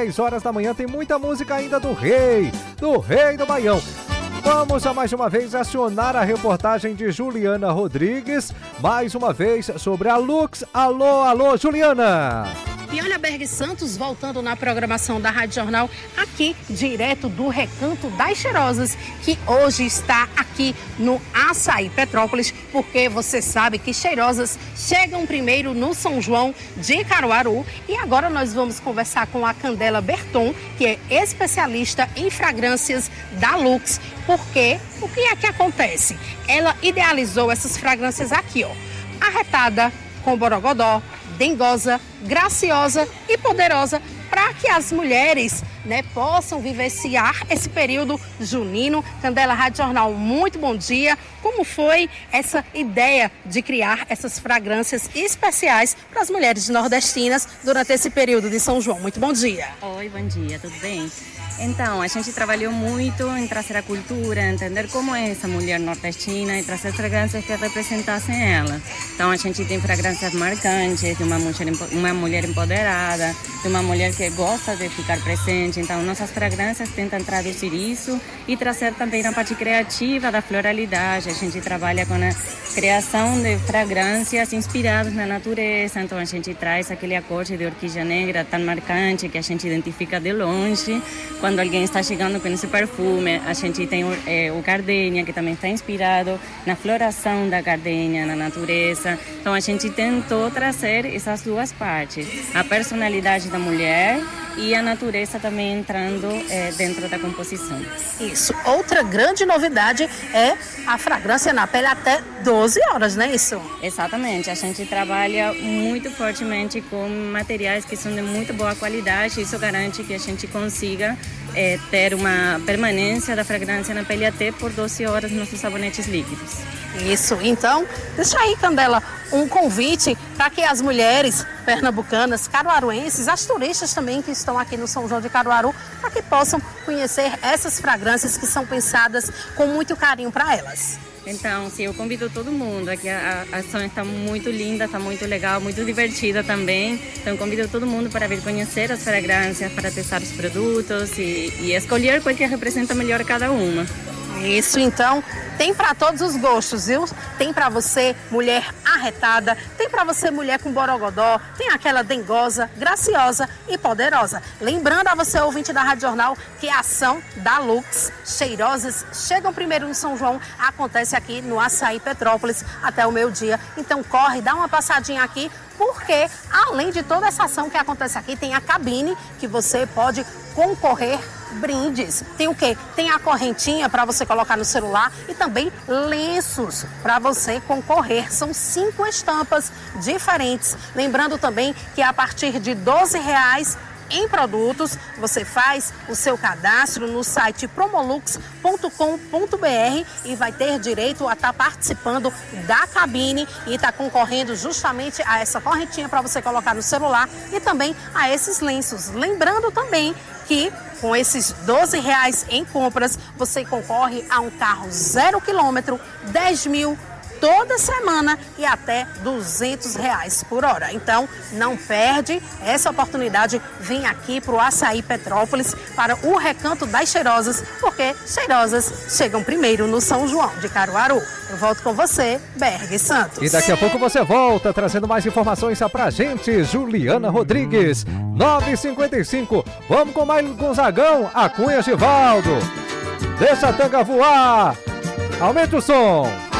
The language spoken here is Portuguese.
10 horas da manhã tem muita música ainda do Rei do Baião. Vamos a mais uma vez acionar a reportagem de Juliana Rodrigues, mais uma vez sobre a Lux. Alô, Juliana! E olha, Berg Santos voltando na programação da Rádio Jornal, aqui direto do Recanto das Cheirosas, que hoje está aqui no Açaí Petrópolis, porque você sabe que Cheirosas chegam primeiro no São João de Caruaru. E agora nós vamos conversar com a Candela Berton, que é especialista em fragrâncias da Lux, porque o que é que acontece? Ela idealizou essas fragrâncias aqui, ó, arretada, com borogodó, dengosa, graciosa e poderosa, para que as mulheres, possam vivenciar esse período junino. Candela, Rádio Jornal, muito bom dia. Como foi essa ideia de criar essas fragrâncias especiais para as mulheres nordestinas durante esse período de São João? Muito bom dia. Oi, bom dia, tudo bem? Então, a gente trabalhou muito em trazer a cultura, entender como é essa mulher nordestina e trazer fragrâncias que representassem ela. Então, a gente tem fragrâncias marcantes de uma mulher empoderada, de uma mulher que gosta de ficar presente. Então, nossas fragrâncias tentam traduzir isso e trazer também na parte criativa da floralidade. A gente trabalha com a criação de fragrâncias inspiradas na natureza. Então, a gente traz aquele acorde de orquídea negra tão marcante que a gente identifica de longe. Quando alguém está chegando com esse perfume, a gente tem o gardenia, que também está inspirado na floração da gardenia, na natureza. Então, a gente tentou trazer essas duas partes, a personalidade da mulher e a natureza também entrando dentro da composição. Isso. Outra grande novidade é a fragrância na pele até 12 horas, não é isso? Exatamente. A gente trabalha muito fortemente com materiais que são de muito boa qualidade. Isso garante que a gente consiga ter uma permanência da fragrância na pele até por 12 horas nos nossos sabonetes líquidos. Isso. Então, deixa aí, Candela, um convite para que as mulheres pernambucanas, caruaruenses, as turistas também que estão aqui no São João de Caruaru, para que possam conhecer essas fragrâncias que são pensadas com muito carinho para elas. Então, sim, eu convido todo mundo. Aqui a ação está muito linda, está muito legal, muito divertida também. Então, convido todo mundo para vir conhecer as fragrâncias, para testar os produtos e escolher qual que representa melhor cada uma. Isso, então, tem para todos os gostos, viu? Tem para você, mulher arretada, tem para você, mulher com borogodó, tem aquela dengosa, graciosa e poderosa. Lembrando a você, ouvinte da Rádio Jornal, que a ação da Lux, Cheirosas, chegam primeiro no São João, acontece aqui no Açaí Petrópolis até o meio-dia. Então corre, dá uma passadinha aqui, porque além de toda essa ação que acontece aqui, tem a cabine que você pode concorrer brindes. Tem o quê? Tem a correntinha para você colocar no celular e também lenços para você concorrer. São 5 estampas diferentes. Lembrando também que a partir de R$12 em produtos, você faz o seu cadastro no site promolux.com.br e vai ter direito a estar participando da cabine e estar concorrendo justamente a essa correntinha para você colocar no celular e também a esses lenços. Lembrando também que com esses R$12 em compras, você concorre a um carro 0 km, 10 mil toda semana e até R$200 por hora. Então, não perde essa oportunidade. Vem aqui para o Açaí Petrópolis, para o Recanto das Cheirosas, porque Cheirosas chegam primeiro no São João de Caruaru. Eu volto com você, Berg Santos. E daqui a pouco você volta trazendo mais informações pra gente, Juliana Rodrigues. 9h55. Vamos com mais Gonzagão, a Cunha Givaldo. Deixa a tanga voar. Aumenta o som.